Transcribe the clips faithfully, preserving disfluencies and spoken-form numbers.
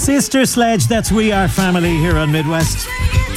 Sister Sledge, that's We Are Family here on Midwest.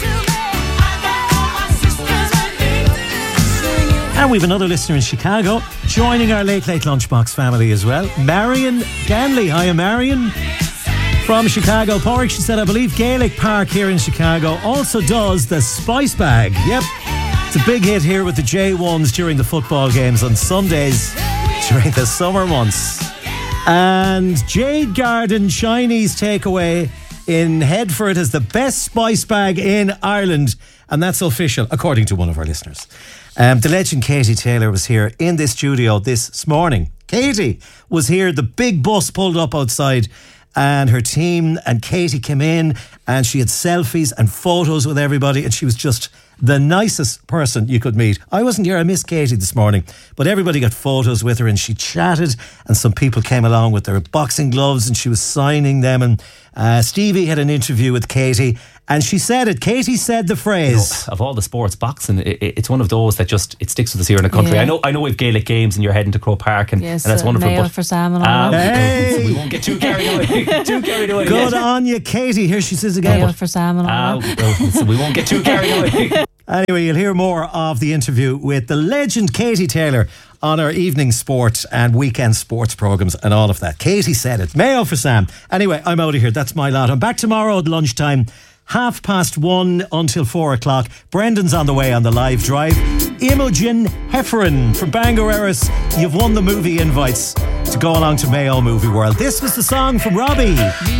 And we've another listener in Chicago joining our Late Late Lunchbox family as well. Marion Ganley. Hiya, Marion. From Chicago Park. She said, I believe Gaelic Park here in Chicago also does the Spice Bag. Yep. It's a big hit here with the J ones during the football games on Sundays during the summer months. And Jade Garden Chinese Takeaway in Headford has the best spice bag in Ireland. And that's official, according to one of our listeners. Um, the legend Katie Taylor was here in this studio this morning. Katie was here. The big bus pulled up outside and her team and Katie came in and she had selfies and photos with everybody and she was just the nicest person you could meet. I wasn't here, I missed Katie this morning, but everybody got photos with her and she chatted and some people came along with their boxing gloves and she was signing them, and uh, Stevie had an interview with Katie and she said it. Katie said the phrase, you know, of all the sports, boxing, it, it's one of those that just, it sticks with us here in the country. Yeah. I know I know we've Gaelic games and you're heading to Croke Park and, yes, and that's uh, wonderful. Mayo but for Sam and all um, that. Hey. So we won't get too carried away. too carried away. good on you, Katie. Here she says again. Mayo for Sam and all Uh, that. well, so we won't get too carried away. Anyway, you'll hear more of the interview with the legend Katie Taylor on our evening sport and weekend sports programmes and all of that. Katie said it. Mayo for Sam. Anyway, I'm out of here. That's my lot. I'm back tomorrow at lunchtime, half past one until four o'clock. Brendan's on the way on the live drive. Imogen Heffernan from Bangor Eris. You've won the movie invites to go along to Mayo Movie World. This was the song from Robbie.